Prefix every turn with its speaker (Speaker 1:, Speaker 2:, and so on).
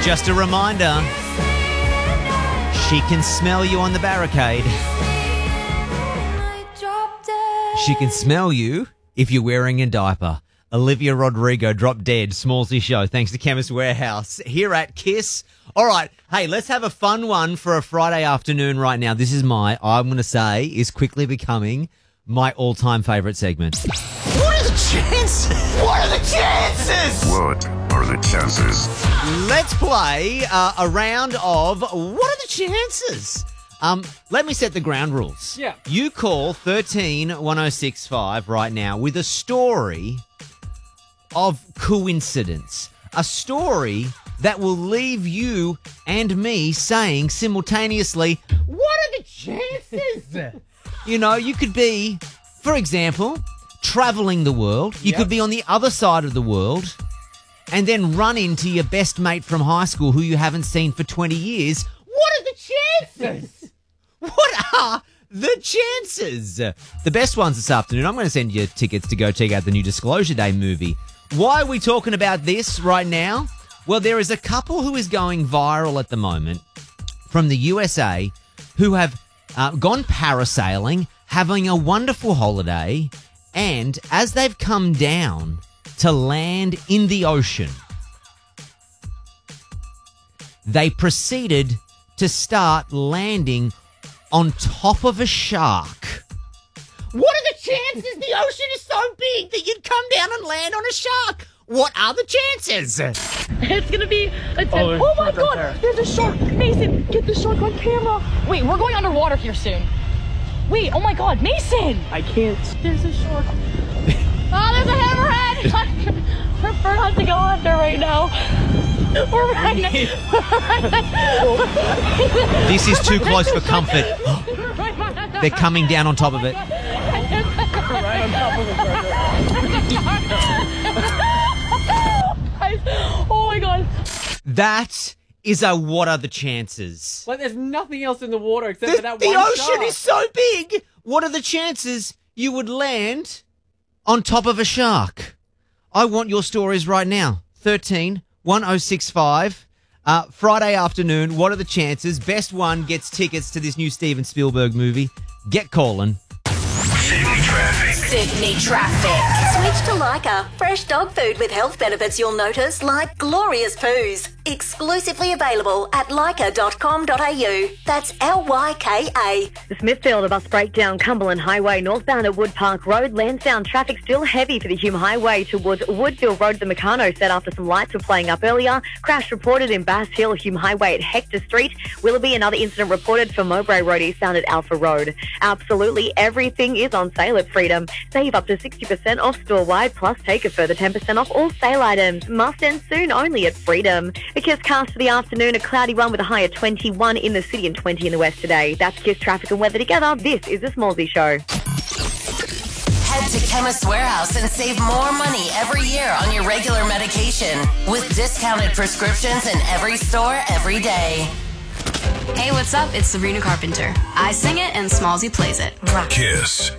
Speaker 1: Just a reminder, she can smell you on the barricade. She can smell you if you're wearing a diaper. Olivia Rodrigo, Drop Dead, Smallsy Show. Thanks to Chemist Warehouse here at KISS. All right. Hey, let's have a fun one for a Friday afternoon right now. This is I'm going to say, is quickly becoming my all-time favourite segment. What are the chances? What are the chances?
Speaker 2: What are the chances?
Speaker 1: Let's play a round of What are the chances? Let me set the ground rules.
Speaker 3: Yeah.
Speaker 1: You call 131065 right now with a story of coincidence. A story that will leave you and me saying simultaneously, what are the chances? You know, you could be, for example, travelling the world. You could be on the other side of the world and then run into your best mate from high school who you haven't seen for 20 years. What are the chances? What are the chances? The best ones this afternoon, I'm going to send you tickets to go check out the new Disclosure Day movie. Why are we talking about this right now? Well, there is a couple who is going viral at the moment from the USA who have gone parasailing, having a wonderful holiday, and as they've come down to land in the ocean, they proceeded to start landing on top of a shark. What are the chances the ocean is so big that you'd come down and land on a shark? What are the chances?
Speaker 4: It's gonna be a oh my god, there's a shark. Mason, get the shark on camera. Wait, we're going underwater here soon. Wait, oh my god, Mason!
Speaker 3: I can't.
Speaker 4: There's a shark. Oh, there's a hammerhead! We're about to go under right now. We're right now.
Speaker 1: This is too close for comfort. They're coming down on top of it.
Speaker 3: Right on top of it.
Speaker 4: Oh my god.
Speaker 1: That is a what are the chances?
Speaker 3: Like, there's nothing else in the water except for that
Speaker 1: The
Speaker 3: one
Speaker 1: ocean
Speaker 3: shark.
Speaker 1: is so big. What are the chances you would land on top of a shark? I want your stories right now. 131065. Friday afternoon, what are the chances? Best one gets tickets to this new Steven Spielberg movie. Get calling.
Speaker 2: Sydney traffic.
Speaker 5: Sydney traffic. Switch to Lyca. Fresh dog food with health benefits you'll notice, like glorious poos. Exclusively available at lyca.com.au. That's Lyka.
Speaker 6: The Smithfield bus breakdown, Cumberland Highway, northbound at Wood Park Road. Lansdowne traffic still heavy for the Hume Highway towards Woodfield Road. The Meccano set after some lights were playing up earlier. Crash reported in Bass Hill, Hume Highway at Hector Street. Willoughby, another incident reported for Mowbray Road eastbound at Alpha Road. Absolutely everything is on sale at Freedom. Save up to 60% off store-wide, plus take a further 10% off all sale items. Must end soon only at Freedom. The KISS cast for the afternoon, a cloudy one with a high of 21 in the city and 20 in the west today. That's KISS traffic and weather together. This is the Smallsy Show.
Speaker 5: Head to Chemist Warehouse and save more money every year on your regular medication with discounted prescriptions in every store every day.
Speaker 7: Hey, what's up? It's Sabrina Carpenter. I sing it and Smallsy plays it.
Speaker 2: KISS.